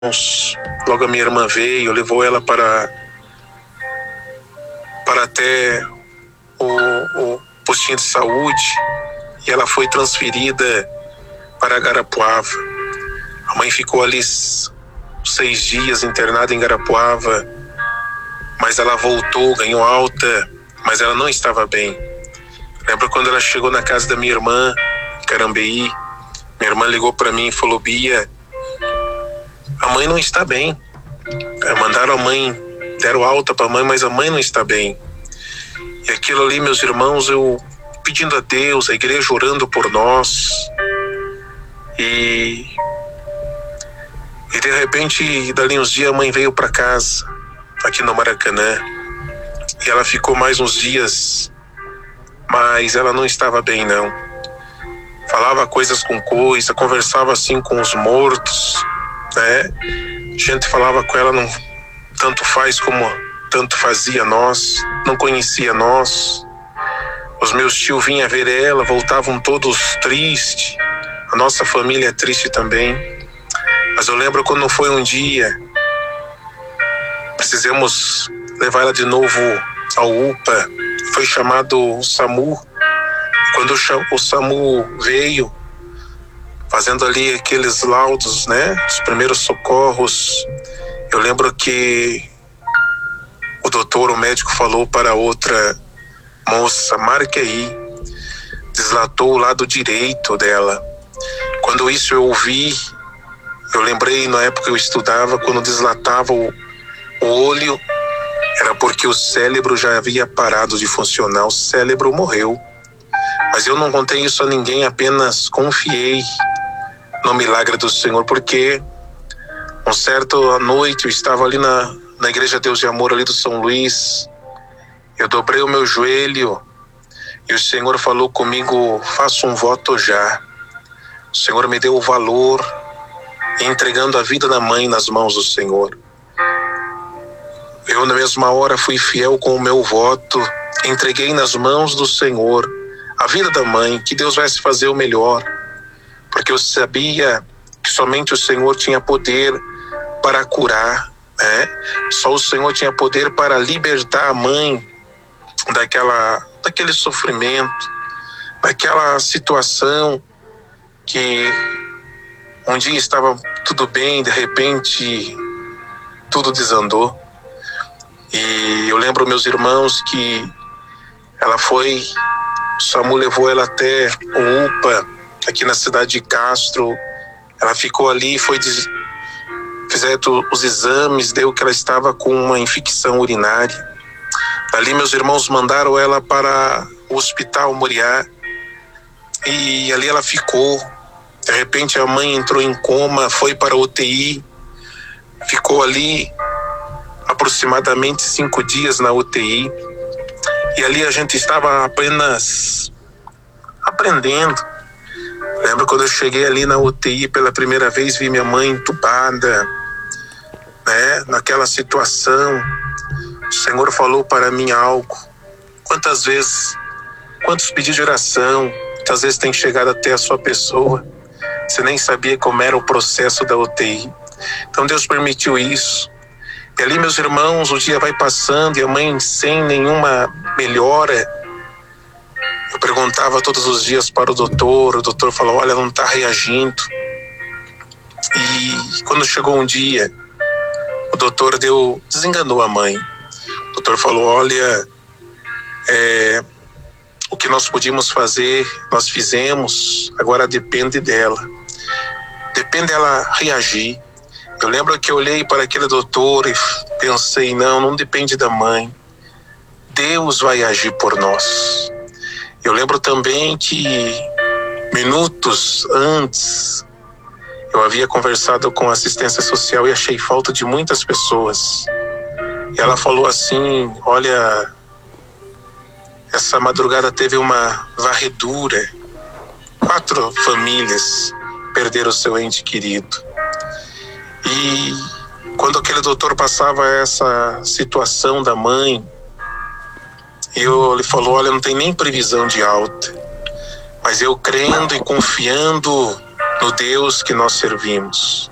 logo a minha irmã veio, levou ela para até o postinho de saúde e ela foi transferida para Garapuava. A mãe ficou ali 6 dias internada em Garapuava, mas ela voltou, ganhou alta, mas ela não estava bem. Lembro quando ela chegou na casa da minha irmã, em Carambeí, minha irmã ligou para mim e falou: Bia, a mãe não está bem. Mandaram a mãe, deram alta para a mãe, mas a mãe não está bem. E aquilo ali, meus irmãos, eu pedindo a Deus, a igreja orando por nós. E de repente, dali uns dias, a mãe veio para casa, aqui no Maracanã. E ela ficou mais uns dias, mas ela não estava bem, não. Falava coisas com coisa, conversava assim com os mortos, né? A gente falava com ela, não tanto faz como tanto fazia nós, não conhecia nós. Os meus tios vinham ver ela, voltavam todos tristes. A nossa família é triste também. Mas eu lembro quando foi um dia, precisamos levar ela de novo ao UPA, foi chamado o SAMU. Quando o SAMU veio, fazendo ali aqueles laudos, né, os primeiros socorros, eu lembro que o doutor, o médico, falou para outra moça: marque aí. Deslatou o lado direito dela. Quando isso eu ouvi, eu lembrei na época que eu estudava, quando deslatava o olho, era porque o cérebro já havia parado de funcionar, o cérebro morreu. Mas eu não contei isso a ninguém, apenas confiei no milagre do Senhor, porque uma certa noite eu estava ali na Igreja Deus de Amor, ali do São Luís. Eu dobrei o meu joelho e o Senhor falou comigo: faça um voto já. O Senhor me deu o valor, entregando a vida da mãe nas mãos do Senhor. Eu, na mesma hora, fui fiel com o meu voto, entreguei nas mãos do Senhor a vida da mãe, que Deus vai se fazer o melhor, porque eu sabia que somente o Senhor tinha poder para curar, né? Só o Senhor tinha poder para libertar a mãe daquele sofrimento, daquela situação que um dia estava tudo bem, de repente tudo desandou. E eu lembro, meus irmãos, que ela foi, o SAMU levou ela até o UPA, aqui na cidade de Castro. Ela ficou ali, fizeram os exames, deu que ela estava com uma infecção urinária. Dali, meus irmãos mandaram ela para o Hospital Moriá, e ali ela ficou. De repente a mãe entrou em coma, foi para a UTI, ficou ali aproximadamente 5 dias na UTI, e ali a gente estava apenas aprendendo. Lembro quando eu cheguei ali na UTI pela primeira vez, vi minha mãe entubada, né? Naquela situação, o Senhor falou para mim algo. Quantas vezes, quantos pedidos de oração, muitas vezes tem chegado até a sua pessoa, você nem sabia como era o processo da UTI. Então Deus permitiu isso. E ali, meus irmãos, o dia vai passando e a mãe sem nenhuma melhora. Eu perguntava todos os dias para o doutor falou: olha, não está reagindo. E quando chegou um dia, o doutor desenganou a mãe. O doutor falou: olha, o que nós podíamos fazer, nós fizemos, agora depende dela. Depende dela reagir. Eu lembro que eu olhei para aquele doutor e pensei: não depende da mãe. Deus vai agir por nós. Eu lembro também que minutos antes eu havia conversado com a assistência social e achei falta de muitas pessoas. E ela falou assim: olha, essa madrugada teve uma varredura. 4 famílias perderam seu ente querido. E quando aquele doutor passava essa situação da mãe, ele falou: olha, não tem nem previsão de alta, mas eu crendo e confiando no Deus que nós servimos,